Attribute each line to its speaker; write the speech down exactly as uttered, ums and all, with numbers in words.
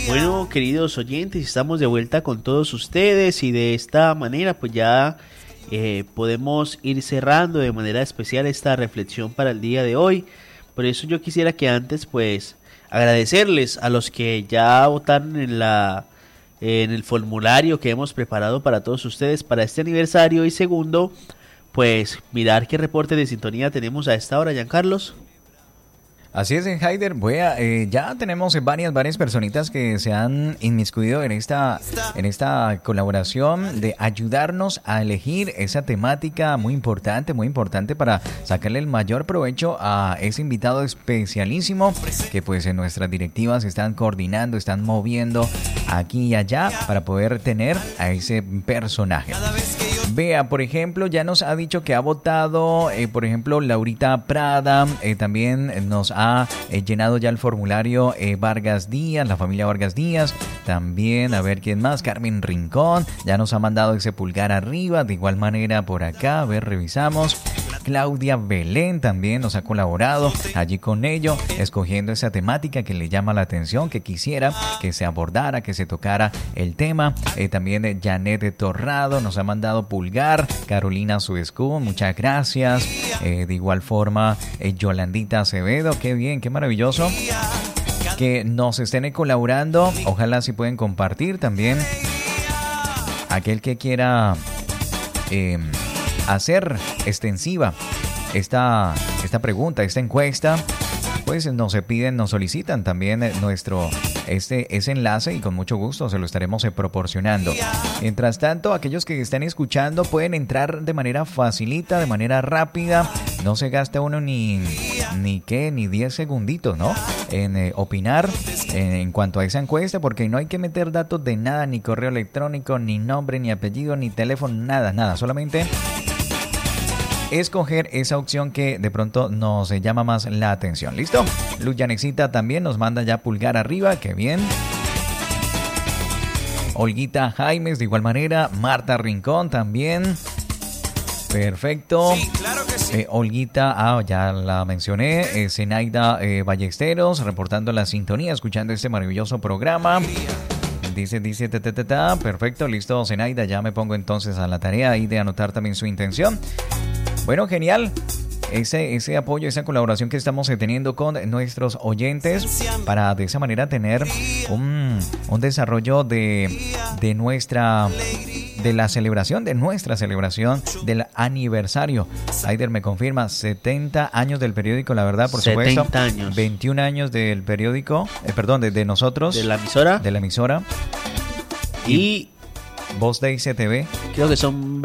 Speaker 1: Bueno, queridos oyentes, estamos de vuelta con todos ustedes y de esta manera pues ya eh, podemos ir cerrando de manera especial esta reflexión para el día de hoy. Por eso yo quisiera que antes pues agradecerles a los que ya votaron en la en el formulario que hemos preparado para todos ustedes para este aniversario, y segundo pues mirar qué reporte de sintonía tenemos a esta hora, Giancarlos.
Speaker 2: Así es, Haider. Voy a, eh, ya tenemos varias, varias personitas que se han inmiscuido en esta, en esta colaboración de ayudarnos a elegir esa temática muy importante, muy importante para sacarle el mayor provecho a ese invitado especialísimo que pues en nuestras directivas están coordinando, están moviendo aquí y allá para poder tener a ese personaje. Vea, por ejemplo, ya nos ha dicho que ha votado, eh, por ejemplo, Laurita Prada, eh, también nos ha eh, llenado ya el formulario eh, Vargas Díaz, la familia Vargas Díaz, también, a ver quién más, Carmen Rincón, ya nos ha mandado ese pulgar arriba, de igual manera por acá, a ver, revisamos. Claudia Belén también nos ha colaborado allí con ello, escogiendo esa temática que le llama la atención, que quisiera que se abordara, que se tocara el tema. Eh, también eh, Janet Torrado nos ha mandado pulgar, Carolina Suescu, muchas gracias. Eh, de igual forma, eh, Yolandita Acevedo, qué bien, qué maravilloso que nos estén colaborando. Ojalá si pueden compartir también. Aquel que quiera eh, hacer extensiva esta, esta pregunta, esta encuesta, pues nos se piden, nos solicitan también nuestro este ese enlace y con mucho gusto se lo estaremos eh, proporcionando. Mientras tanto, aquellos que están escuchando pueden entrar de manera facilita, de manera rápida. No se gasta uno ni ni qué, ni diez segunditos, ¿no? En eh, opinar eh, en cuanto a esa encuesta, porque no hay que meter datos de nada, ni correo electrónico, ni nombre, ni apellido, ni teléfono, nada, nada. Solamente escoger esa opción que de pronto nos llama más la atención. ¿Listo? Luz Yanexita también nos manda ya pulgar arriba. ¡Qué bien! Olguita Jaimes de igual manera. Marta Rincón también. Perfecto. Sí, claro que sí. Eh, Olguita, ah, ya la mencioné. Eh, Zenaida eh, Ballesteros reportando la sintonía, escuchando este maravilloso programa. Dice, dice, ta, ta, ta, ta. Perfecto, listo, Zenaida. Ya me pongo entonces a la tarea ahí de anotar también su intención. Bueno, genial. Ese, ese apoyo, esa colaboración que estamos teniendo con nuestros oyentes para de esa manera tener un, un desarrollo de, de nuestra, de la celebración, de nuestra celebración del aniversario. Aider me confirma, setenta años del periódico, la verdad, por supuesto.
Speaker 1: setenta años.
Speaker 2: veintiún años del periódico, eh, perdón, de, de nosotros.
Speaker 1: De la emisora.
Speaker 2: De la emisora.
Speaker 1: Y,
Speaker 2: y Voz de I C T V.
Speaker 1: Creo que son